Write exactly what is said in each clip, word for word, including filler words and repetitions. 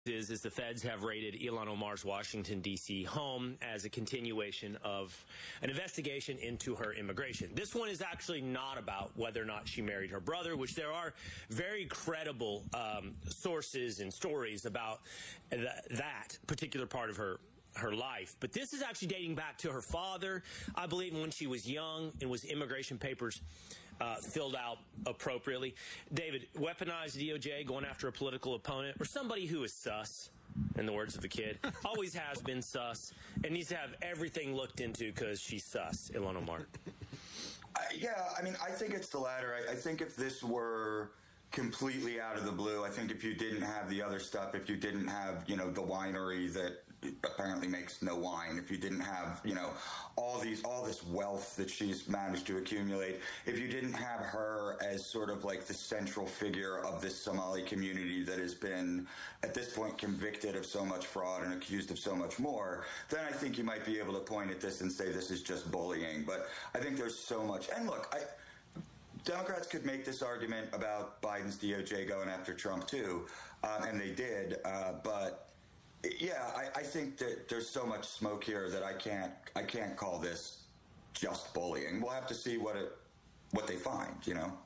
Is, is the feds have raided Ilhan Omar's Washington, D C home as a continuation of an investigation into her immigration. This one is actually not about whether or not she married her brother, which there are very credible um, sources and stories about th- that particular part of her her life. But this is actually dating back to her father, I believe, when she was young and was immigration papers uh, filled out appropriately. David, weaponized D O J going after a political opponent or somebody who is sus, in the words of the kid, always has been sus and needs to have everything looked into because she's sus, Ilhan Omar. Uh, yeah, I mean, I think it's the latter. I, I think if this were completely out of the blue, I think if you didn't have the other stuff, if you didn't have, you know, the winery that apparently makes no wine, if you didn't have, you know, all these, all this wealth that she's managed to accumulate, if you didn't have her as sort of like the central figure of this Somali community that has been, at this point, convicted of so much fraud and accused of so much more, then I think you might be able to point at this and say this is just bullying. But I think there's so much. And look, I... Democrats could make this argument about Biden's D O J going after Trump, too, um, and they did. Uh, but, yeah, I, I think that there's so much smoke here that I can't I can't call this just bullying. We'll have to see what it what they find, you know?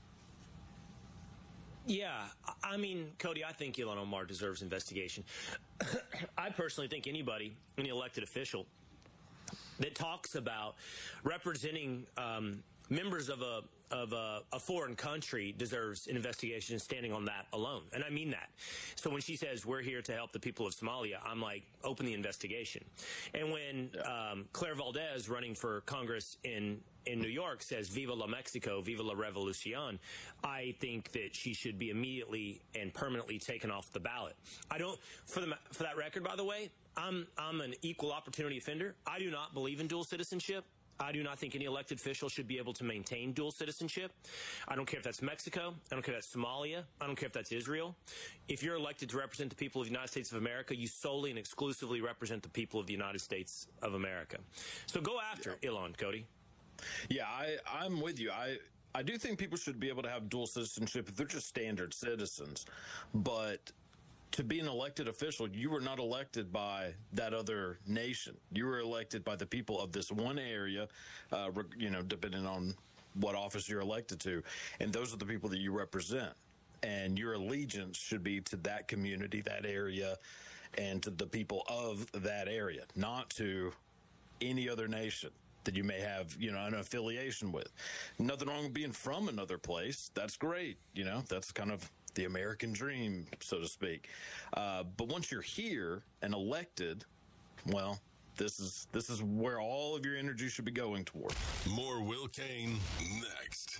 Yeah, I mean, Cody, I think Ilhan Omar deserves investigation. I personally think anybody, any elected official, that talks about representing um, members of a of a, a foreign country deserves an investigation standing on that alone. And I mean that. So when she says we're here to help the people of Somalia, I'm like, open the investigation. And when um, Claire Valdez, running for Congress in in New York, says Viva la Mexico, Viva la Revolucion, I think that she should be immediately and permanently taken off the ballot. I don't, for the for that record, by the way, I'm I'm an equal opportunity offender. I do not believe in dual citizenship. I do not think any elected official should be able to maintain dual citizenship. I don't care if that's Mexico. I don't care if that's Somalia. I don't care if that's Israel. If you're elected to represent the people of the United States of America, you solely and exclusively represent the people of the United States of America. So go after yeah. Ilhan, Cody. Yeah, I, I'm with you. I I do think people should be able to have dual citizenship if they're just standard citizens. But to be an elected official, you were not elected by that other nation. You were elected by the people of this one area, uh, you know, depending on what office you're elected to. And those are the people that you represent. And your allegiance should be to that community, that area, and to the people of that area, not to any other nation that you may have, you know, an affiliation with. Nothing wrong with being from another place. That's great. You know, that's kind of the American dream, so to speak. Uh, but once you're here and elected, well, this is this is where all of your energy should be going toward. More Will Cain next.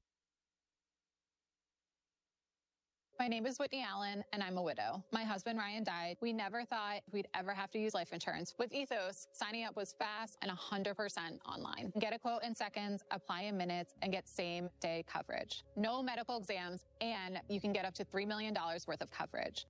My name is Whitney Allen, and I'm a widow. My husband, Ryan, died. We never thought we'd ever have to use life insurance. With Ethos, signing up was fast and one hundred percent online. Get a quote in seconds, apply in minutes, and get same-day coverage. No medical exams, and you can get up to three million dollars worth of coverage.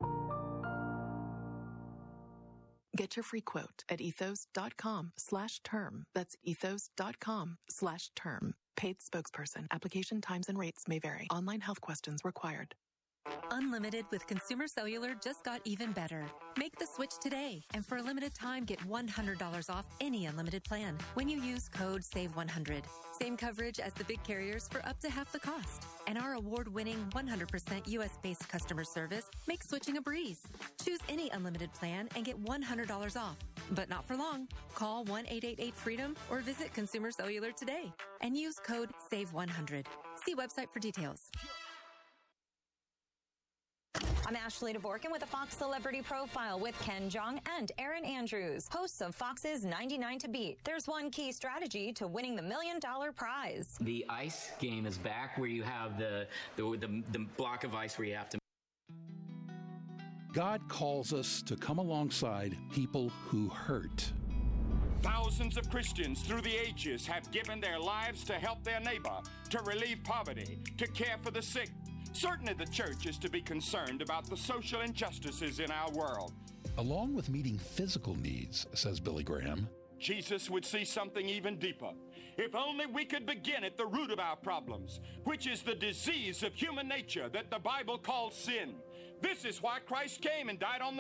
Get your free quote at ethos.com slash term. That's ethos.com slash term. Paid spokesperson. Application times and rates may vary. Online health questions required. Unlimited with Consumer Cellular just got even better. Make the switch today, and for a limited time, get one hundred dollars off any unlimited plan when you use code save one hundred. Same coverage as the big carriers for up to half the cost. And our award-winning one hundred percent U S-based customer service makes switching a breeze. Choose any unlimited plan and get one hundred dollars off. But not for long. Call one eight eight eight freedom or visit Consumer Cellular today and use code save one hundred. See website for details. I'm Ashley Dvorkin with a Fox Celebrity Profile with Ken Jeong and Erin Andrews, hosts of Fox's ninety-nine to beat. There's one key strategy to winning the million dollar prize. The ice game is back, where you have the, the, the, the block of ice where you have to. God calls us to come alongside people who hurt. Thousands of Christians through the ages have given their lives to help their neighbor, to relieve poverty, to care for the sick. Certainly the church is to be concerned about the social injustices in our world. Along with meeting physical needs, says Billy Graham, Jesus would see something even deeper. If only we could begin at the root of our problems, which is the disease of human nature that the Bible calls sin. This is why Christ came and died on the